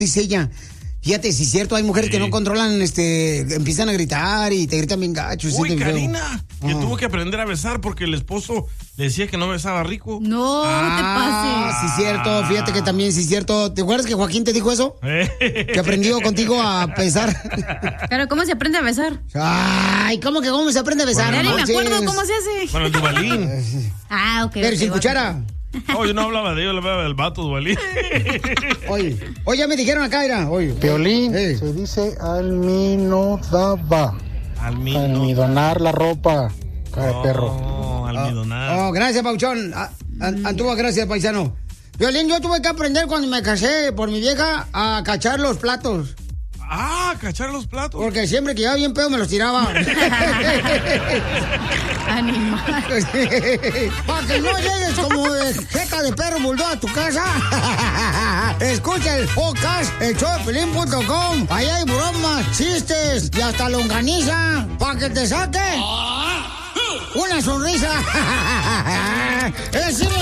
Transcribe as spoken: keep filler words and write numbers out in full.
dice ella. Fíjate, si es cierto, hay mujeres sí. que no controlan, este, empiezan a gritar y te gritan bien gacho. Uy, Karina, feo. que oh. tuvo que aprender a besar porque el esposo le decía que no besaba rico. No, ah, no te pases. Sí, es cierto, fíjate que también, sí, es cierto. ¿Te acuerdas que Joaquín te dijo eso? Que aprendió contigo a besar. Pero, ¿cómo se aprende a besar? Ay, ¿cómo que cómo se aprende a besar? Ya ni me acuerdo cómo se hace. Bueno, el Duvalín. Ah, ok. Pero okay, sin bueno. cuchara. No, yo no hablaba de ellos, hablaba del vato, Duvalín. Oye, oye, ya me dijeron acá, era, oye. Piolín, hey. se dice alminodaba. Almino. Almidonar la ropa, cara de oh, perro. Almidonar. Oh, oh, gracias, Pauchón. Antuvo, gracias, paisano. Piolín, yo tuve que aprender cuando me casé por mi vieja a cachar los platos. Ah, cachar los platos. Porque siempre que iba bien pedo me los tiraba. Animal. Para que no llegues como de jeca de perro bulldog a tu casa. Escucha el podcast, el show de Piolín punto com. Ahí hay bromas, chistes y hasta longaniza. Para que te saque una sonrisa. Es